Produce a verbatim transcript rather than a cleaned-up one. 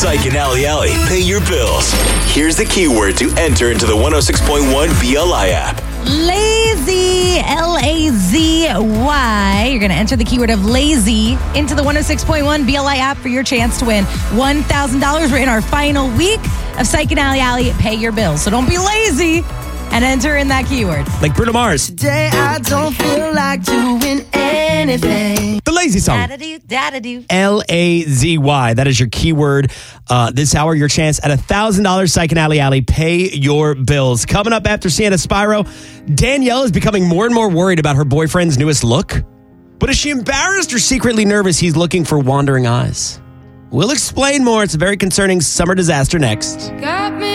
Psych and Alley Alley, pay your bills. Here's the keyword to enter into the one oh six point one B L I app. Lazy, L A Z Y. You're going to enter the keyword of lazy into the one oh six point one B L I app for your chance to win one thousand dollars. We're in our final week of Psych and Alley Alley, pay your bills. So don't be lazy and enter in that keyword. Like Bruno Mars. Today I don't feel like doing anything. The Lazy song. Da-da-do, da-da-do. L A Z Y. That is your keyword. Uh, this hour, your chance at one thousand dollars. Psych and Alley Alley, pay your bills. Coming up after Santa Spyro, Danielle is becoming more and more worried about her boyfriend's newest look. But is she embarrassed or secretly nervous he's looking for wandering eyes? We'll explain more. It's a very concerning summer disaster next. Got me.